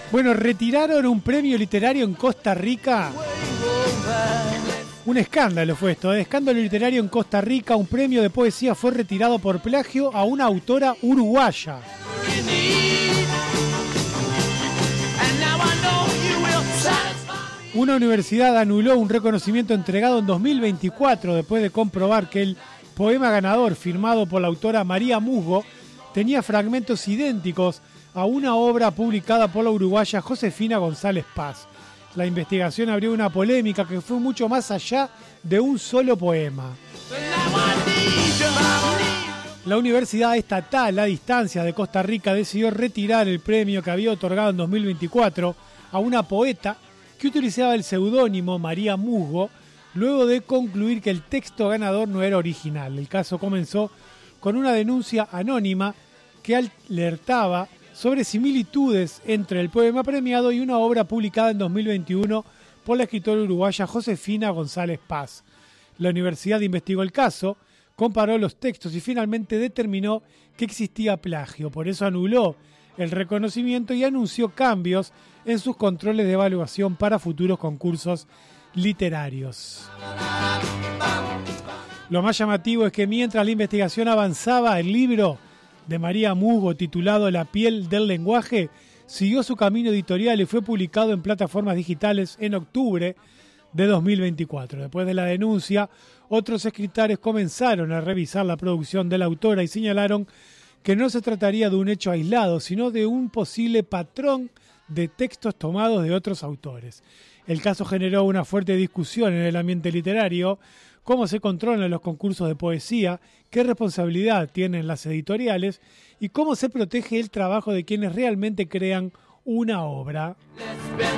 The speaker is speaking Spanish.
Bueno, retiraron un premio literario en Costa Rica. Un escándalo fue esto, escándalo literario en Costa Rica. Un premio de poesía fue retirado por plagio a una autora uruguaya. Una universidad anuló un reconocimiento entregado en 2024 después de comprobar que el poema ganador, firmado por la autora María Musgo, tenía fragmentos idénticos a una obra publicada por la uruguaya Josefina González Paz. La investigación abrió una polémica que fue mucho más allá de un solo poema. La Universidad Estatal a Distancia de Costa Rica decidió retirar el premio que había otorgado en 2024 a una poeta que utilizaba el seudónimo María Musgo, luego de concluir que el texto ganador no era original. El caso comenzó con una denuncia anónima que alertaba sobre similitudes entre el poema premiado y una obra publicada en 2021 por la escritora uruguaya Josefina González Paz. La universidad investigó el caso, comparó los textos y finalmente determinó que existía plagio. Por eso anuló el reconocimiento y anunció cambios en sus controles de evaluación para futuros concursos literarios. Lo más llamativo es que mientras la investigación avanzaba, el libro de María Musgo, titulado La piel del lenguaje, siguió su camino editorial y fue publicado en plataformas digitales en octubre de 2024. Después de la denuncia, otros escritores comenzaron a revisar la producción de la autora y señalaron que no se trataría de un hecho aislado, sino de un posible patrón de textos tomados de otros autores. El caso generó una fuerte discusión en el ambiente literario. ¿Cómo se controlan los concursos de poesía? ¿Qué responsabilidad tienen las editoriales? ¿Y cómo se protege el trabajo de quienes realmente crean una obra?